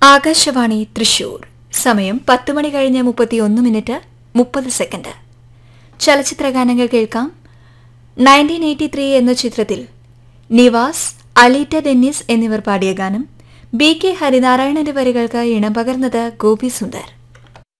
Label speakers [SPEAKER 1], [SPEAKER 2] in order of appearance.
[SPEAKER 1] ആകാശവാണി തൃശൂർ. സമയം 10 മണി കഴിഞ്ഞ് 31 minute 30 second. ചലച്ചിത്രഗാനങ്ങൾ കേൾക്കാം. 1983 എന്ന ചിത്രത്തിൽ നിവാസ്, അലീറ്റ ഡെന്നിസ് എന്നിവർ പാടിയ ഗാനം. ബി കെ ഹരിനാരായണന്റെ വരികൾക്ക് ഇണം പകർന്നത് ഗോപി സുന്ദർ.